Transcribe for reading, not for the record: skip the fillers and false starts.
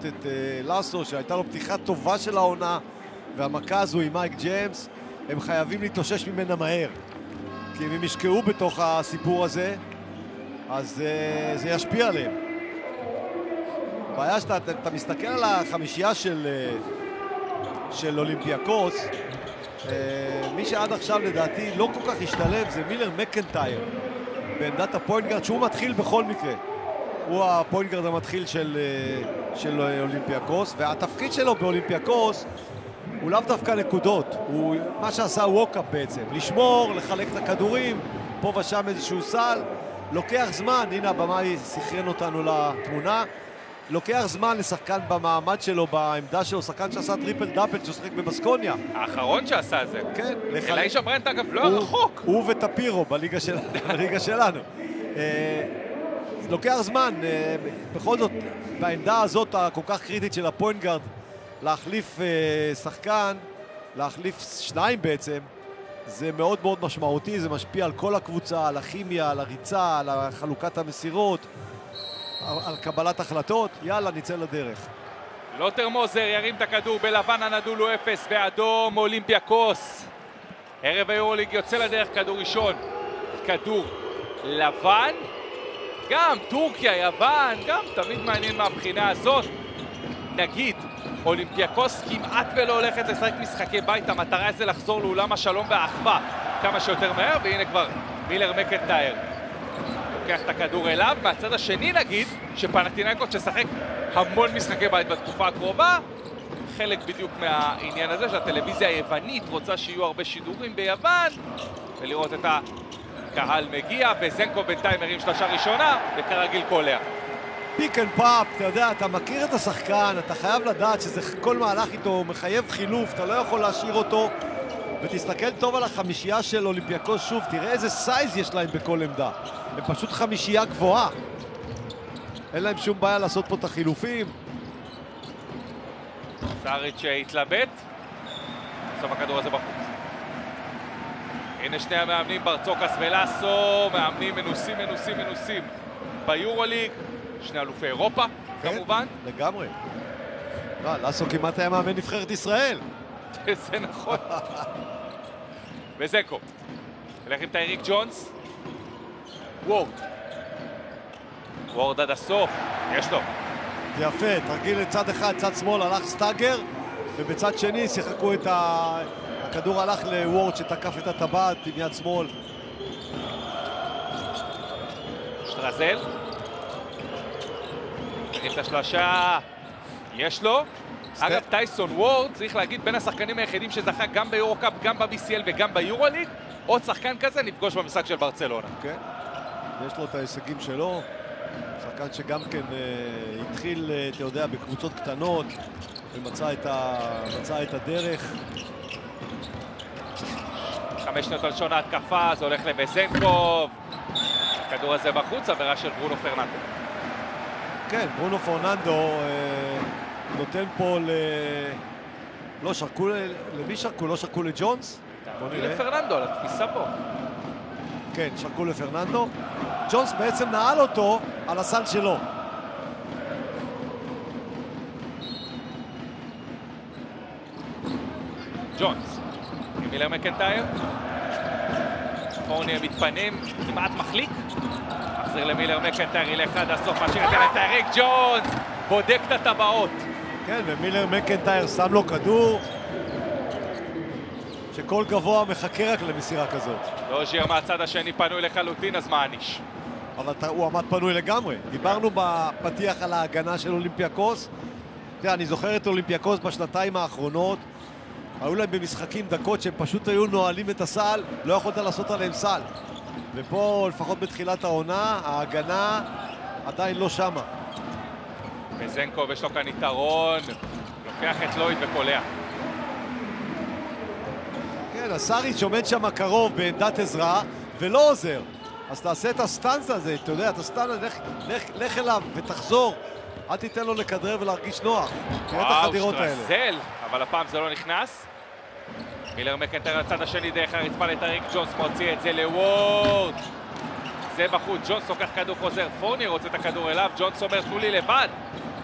לראות את לסו, שהייתה לו פתיחה טובה של העונה, והמכה הזו עם מייק ג'יימס, הם חייבים להתאושש ממנה מהר. כי אם הם ישקעו בתוך הסיפור הזה, אז זה ישפיע עליהם. הבעיה שאתה מסתכל על החמישייה של אולימפיאקוס, מי שעד עכשיו לדעתי לא כל כך השתלב זה מילר מקנטייר בעמדת הפוינט גארד, שהוא מתחיל בכל מקרה. הוא הפוינט גארד המתחיל של אולימפיאקוס, והתפקיד שלו באולימפיאקוס הוא לאו דווקא נקודות, הוא מה שעשה ווקאפ בעצם, לשמור, לחלק את הכדורים, פה ושם איזשהו סל, לוקח זמן, הנה הבמאי סכרן אותנו לתמונה, לוקח זמן לשחקן במעמד שלו, בעמדה שלו, שחקן שעשה טריפל דאבל ששחק בבסקוניה. האחרון שעשה זה. כן. אלישע ברנט אגב לא רחוק. הוא וטפירו בליגה שלנו. לוקח זמן, בכל זאת, בעמדה הזאת הכל כך קריטית של הפוינט גארד, להחליף שחקן, להחליף שניים בעצם, זה מאוד מאוד משמעותי, זה משפיע על כל הקבוצה, על הכימיה, על הריצה, על חלוקת המסירות, על קבלת החלטות. יאללה, נצא לדרך. לוטר מוזר ירים את הכדור בלבן, הנדולו 0, באדום אולימפיאקוס. ערב היורוליג יוצא לדרך, כדור ראשון, כדור לבן, גם טורקיה, יוון, גם תמיד מעניין מהבחינה הזאת. נגיד, אולימפיאקוס כמעט ולא הולכת לשחק משחקי בית, המטרה זה לחזור לאולם השלום והאחווה כמה שיותר מהר, והנה כבר מילר מקנטייר לוקח את הכדור אליו. מהצד השני נגיד שפנתינייקוס ששחק המון משחקי בית בתקופה הקרובה, חלק בדיוק מהעניין הזה שהטלוויזיה היוונית רוצה שיהיו הרבה שידורים ביוון, ולראות את הקהל מגיע, וזנקו בינתיים מרים שלושה ראשונה וכרגיל קולע. פיק אנד פאפ, אתה יודע, אתה מכיר את השחקן, אתה חייב לדעת שזה כל מהלך איתו מחייב חילוף, אתה לא יכול להשאיר אותו, ותסתכל טוב על החמישייה של אולימפיאקוס שוב, תראה איזה סייז יש להם בכל עמדה, הם פשוט חמישייה גבוהה, אין להם שום בעיה לעשות פה את החילופים. סאריץ' שהתלבט, בסוף הכדור הזה בחוץ. הנה שני המאמנים, ברצוקס ולאסו, מאמנים מנוסים ביורוליג, שני אלופי אירופה, כן, כמובן. לגמרי. לאסו כמעט היה מאמן נבחרת ישראל. זה נכון. וזנקו. הולך עם טייריק ג'ונס. וורד עד הסוף. יש לו. יפה, תרגיל לצד אחד, צד שמאל הלך סטאגר, ובצד שני שיחקו את הכדור הלך לוורד שתקף את הטבעת עם יד שמאל. שטרזל. תגיד את השלושה. יש לו. אגב, טייסון וורד, צריך להגיד, בין השחקנים היחידים שזכה גם ביורוקאפ, גם ב-BCL וגם ביורוליג, עוד שחקן כזה נפגוש במשחק של ברצלונה. כן, יש לו את ההישגים שלו. שחקן שגם כן התחיל, אתה יודע, בקבוצות קטנות, ומצא את הדרך. 5 שניות על שון ההתקפה, זה הולך לבזנקוב. הכדור הזה בחוץ, עבירה של ברונו פרננדו. כן, ברונו פרננדו נותן פה לא שרקו, למי שרקו? לא שרקו לג'ונס? לפרננדו, על התפיסה פה. כן, שרקו לפרננדו. ג'ונס בעצם נעל אותו על הסל שלו. ג'ונס, מילר מקנטייר. פורניה מתפנים, כמעט מחליק. מחזיר למילר מקנטייר, ילך עד הסוף, משאיר את זה לטייריק ג'ונס. בודק את הטבעות. כן, ומילר מקנטייר שם לו כדור שכל גבוה מחכה רק למסירה כזאת. דוז'יר מהצד השני פנוי לחלוטין, אז מעניש. אבל הוא עמד פנוי לגמרי. דיברנו בפתיח על ההגנה של אולימפיאקוס. אני זוכר את אולימפיאקוס בשנתיים האחרונות. היו להם במשחקים דקות שהם פשוט היו נועלים את הסל, לא יכולת לעשות עליהם סל. ופה, לפחות בתחילת העונה, ההגנה עדיין לא שמה. וזנקוב יש לו כאן יתרון, לוקח את לויד וקולע. כן, הסאריץ' עומד שם קרוב בעמדת עזרה ולא עוזר. אז תעשה את הסטנס הזה, אתה יודע, את הסטנס, לך אליו ותחזור. אל תיתן לו לכדרר ולהרגיש נוח. תראה את החדירות האלה. שטרזל, אבל הפעם זה לא נכנס. מילר מקנטייר לצד השני דרך הרצפה לטייריק ג'ונס, מוציא את זה לוורד. זה בחוץ, ג'ונס לוקח כדור חוזר, פורניר רוצה את הכדור אליו, ג'ונס אומר תנו לי לבד.